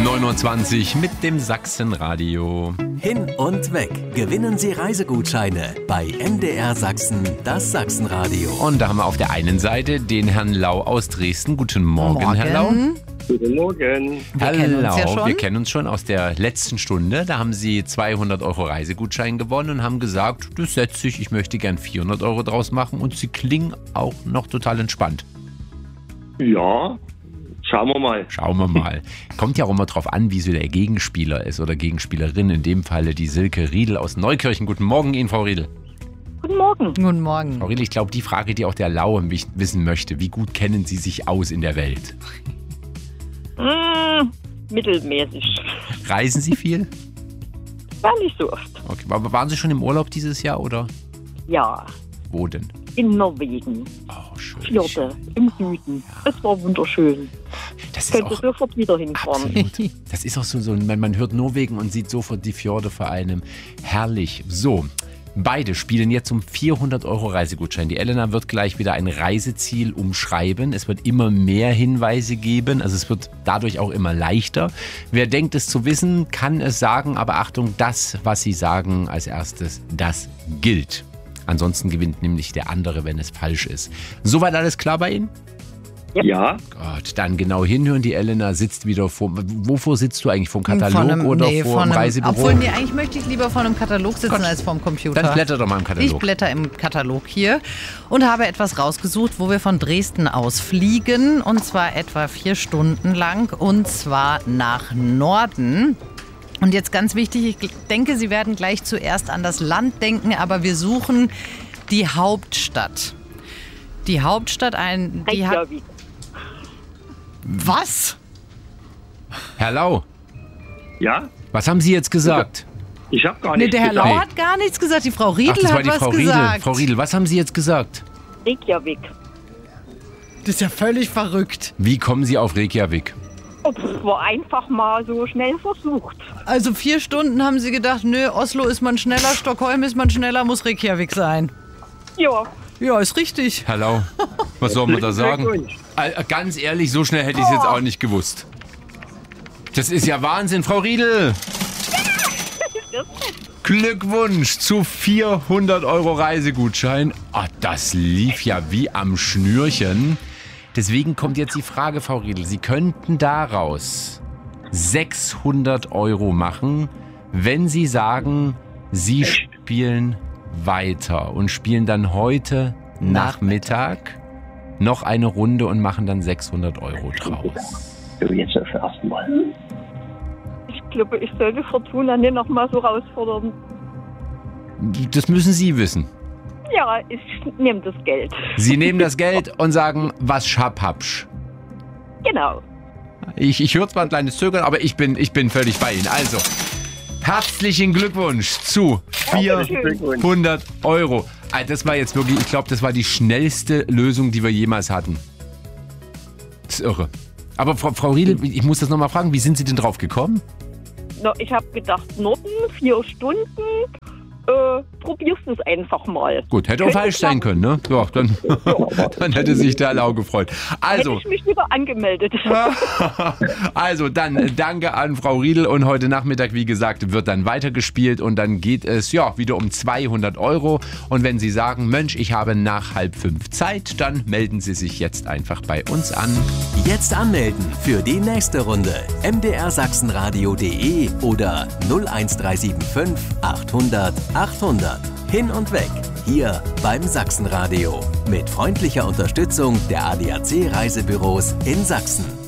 9:20 Uhr mit dem Sachsenradio. Hin und weg. Gewinnen Sie Reisegutscheine bei MDR Sachsen, das Sachsenradio. Und da haben wir auf der einen Seite den Herrn Lau aus Dresden. Guten Morgen, Herr Lau. Guten Morgen. Wir kennen uns schon aus der letzten Stunde. Da haben Sie 200 € Reisegutschein gewonnen und haben gesagt, das setzt sich, ich möchte gern 400 € draus machen. Und Sie klingen auch noch total entspannt. Ja, schauen wir mal. Schauen wir mal. Kommt ja auch immer drauf an, wie so der Gegenspieler ist oder Gegenspielerin. In dem Falle die Silke Riedel aus Neukirchen. Guten Morgen Ihnen, Frau Riedel. Guten Morgen. Guten Morgen. Frau Riedel, ich glaube, die Frage, die auch der Lau wissen möchte, wie gut kennen Sie sich aus in der Welt? Mittelmäßig. Reisen Sie viel? War nicht so oft. Okay. Aber waren Sie schon im Urlaub dieses Jahr, oder? Ja, Wo denn? in Norwegen. Oh, schön. Fjorde im Süden. Es war wunderschön. Das ist Könnte auch sofort wieder hinfahren. absolut. Das ist auch so man hört Norwegen und sieht sofort die Fjorde vor einem. Herrlich. So, beide spielen jetzt um 400 € Reisegutschein. Die Elena wird gleich wieder ein Reiseziel umschreiben. Es wird immer mehr Hinweise geben. Also es wird dadurch auch immer leichter. Wer denkt es zu wissen, kann es sagen. Aber Achtung, das, was sie sagen als erstes, das gilt. Ansonsten gewinnt nämlich der andere, wenn es falsch ist. Soweit alles klar bei Ihnen? Ja, Gott, dann genau hinhören. Die Elena sitzt wieder vor. Wovor sitzt du eigentlich? Vom Katalog oder vor dem Reisebüro? Obwohl, eigentlich möchte ich lieber vor einem Katalog sitzen als vor dem Computer. Dann blätter doch mal im Katalog. Ich blätter im Katalog hier und habe etwas rausgesucht, wo wir von Dresden aus fliegen. Und zwar etwa 4 Stunden lang. Und zwar nach Norden. Und jetzt ganz wichtig, ich denke, Sie werden gleich zuerst an das Land denken, aber wir suchen die Hauptstadt. Die Hauptstadt, die hat... Reykjavik. Was? Herr Lau, ja, was haben Sie jetzt gesagt? ich habe gar Nee, nichts der Herr gesagt. Lau hat gar nichts gesagt. Die Frau Riedel das war hat die was Frau Riedel. gesagt. Frau Riedel, was haben Sie jetzt gesagt? Reykjavik. Das ist ja völlig verrückt. Wie kommen Sie auf Reykjavik? Es war einfach mal so schnell versucht. Also 4 Stunden haben Sie gedacht, nö, Oslo ist man schneller, Stockholm ist man schneller, muss Reykjavik sein. Ja, Ja, ist richtig. Herr Lau, was soll man da sagen? Glückwunsch. Ganz ehrlich, so schnell hätte ich es jetzt auch nicht gewusst. Das ist ja Wahnsinn, Frau Riedel. Glückwunsch zu 400 € Reisegutschein. Oh, das lief ja wie am Schnürchen. Deswegen kommt jetzt die Frage, Frau Riedel. Sie könnten daraus 600 € machen, wenn Sie sagen, Sie spielen weiter und spielen dann heute Nachmittag noch eine Runde und machen dann 600 € draus. Jetzt das erste Mal. ich glaube, ich sollte Fortuna nicht noch mal so herausfordern. Das müssen Sie wissen. Ja, ich nehme das Geld. Sie nehmen das Geld und sagen, was schabhabsch. Genau. Ich höre zwar ein kleines Zögern, aber ich bin völlig bei Ihnen. Also, herzlichen Glückwunsch zu 400 €. Das war jetzt wirklich, ich glaube, das war die schnellste Lösung, die wir jemals hatten. Das ist irre. Aber Frau Riedel, ich muss das nochmal fragen, wie sind Sie denn drauf gekommen? No, ich habe gedacht, Norden, 4 Stunden. Probierst es einfach mal. Gut, hätte auch falsch sein können, ne? Ja, dann hätte sich der Lau gefreut. Also, Hätte ich mich lieber angemeldet. also dann danke an Frau Riedel und heute Nachmittag, wie gesagt, wird dann weitergespielt und dann geht es ja wieder um 200 € und wenn Sie sagen, Mensch, ich habe nach 4:30 Zeit, dann melden Sie sich jetzt einfach bei uns an. Jetzt anmelden für die nächste Runde. mdrsachsenradio.de oder 01375 800 800. Hin und weg. Hier beim Sachsenradio. Mit freundlicher Unterstützung der ADAC Reisebüros in Sachsen.